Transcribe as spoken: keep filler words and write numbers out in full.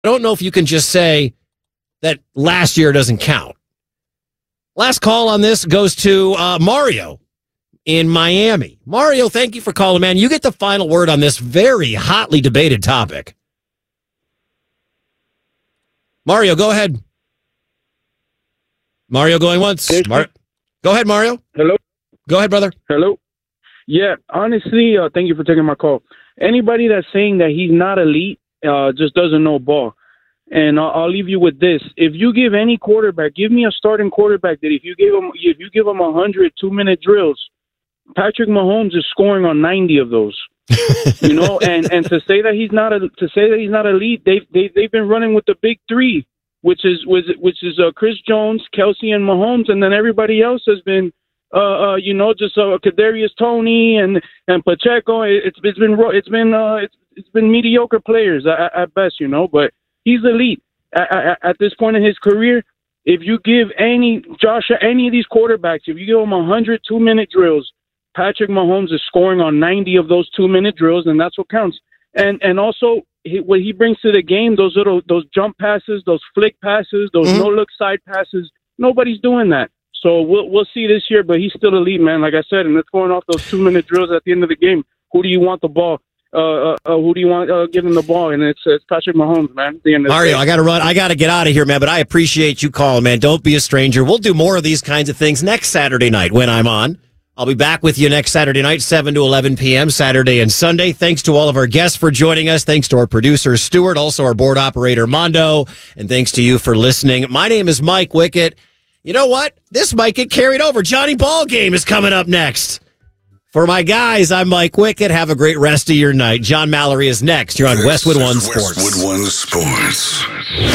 I don't know if you can just say that last year doesn't count. Last call on this goes to uh, Mario in Miami. Mario, thank you for calling, man. You get the final word on this very hotly debated topic. Mario, go ahead. Mario going once. Mar- go ahead, Mario. Hello. Go ahead, brother. Hello. Yeah, honestly, uh, thank you for taking my call. Anybody that's saying that he's not elite uh, just doesn't know ball. And I'll, I'll leave you with this: if you give any quarterback, give me a starting quarterback that if you give him, if you give him a hundred two-minute drills, Patrick Mahomes is scoring on ninety of those. You know, and, and to say that he's not a, to say that he's not elite, they they they've been running with the big three, which is which, which is uh, Chris Jones, Kelsey, and Mahomes, and then everybody else has been. Uh, uh, you know, just uh, Kadarius Toney and and Pacheco. It's it's been it's been uh, it's it's been mediocre players at, at best, you know. But he's elite at, at, at this point in his career. If you give any Josh any of these quarterbacks, if you give them a hundred two minute drills, Patrick Mahomes is scoring on ninety of those two minute drills, and that's what counts. And and also he, what he brings to the game, those little those jump passes, those flick passes, those mm-hmm. no look side passes. Nobody's doing that. So we'll we'll see this year, but he's still elite, man. Like I said, and it's going off those two minute drills at the end of the game. Who do you want the ball? Uh, uh, uh who do you want uh, giving the ball? And it's, it's Patrick Mahomes, man. At the end of Mario, the I got to run. I got to get out of here, man. But I appreciate you calling, man. Don't be a stranger. We'll do more of these kinds of things next Saturday night when I'm on. I'll be back with you next Saturday night, seven to eleven p.m., Saturday and Sunday. Thanks to all of our guests for joining us. Thanks to our producer, Stuart, also our board operator, Mondo. And thanks to you for listening. My name is Mike Wickett. You know what? This might get carried over. Johnny Ballgame is coming up next. For my guys, I'm Mike Wickett. Have a great rest of your night. John Mallory is next. You're on This Westwood One Sports. Westwood One Sports.